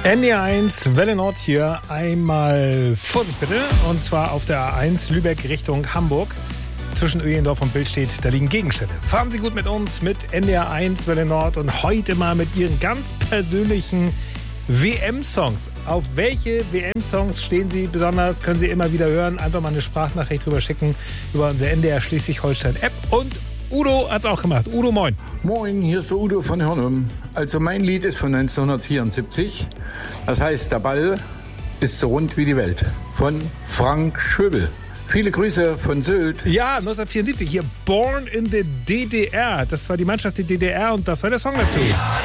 NDR1, Welle Nord hier. Einmal Vorsicht bitte. Und zwar auf der A1 Lübeck Richtung Hamburg. Zwischen Öhlendorf und Bild steht, da liegen Gegenstände. Fahren Sie gut mit uns, mit NDR1, Welle Nord. Und heute mal mit Ihren ganz persönlichen WM-Songs. Auf welche WM-Songs stehen Sie besonders? Können Sie immer wieder hören. Einfach mal eine Sprachnachricht drüber schicken über unsere NDR Schleswig-Holstein-App. Und Udo hat's auch gemacht. Udo, moin. Moin, hier ist der Udo von Hörnum. Also mein Lied ist von 1974. Das heißt, der Ball ist so rund wie die Welt. Von Frank Schöbel. Viele Grüße von Sylt. Ja, 1974. Hier Born in the DDR. Das war die Mannschaft der DDR und das war der Song dazu.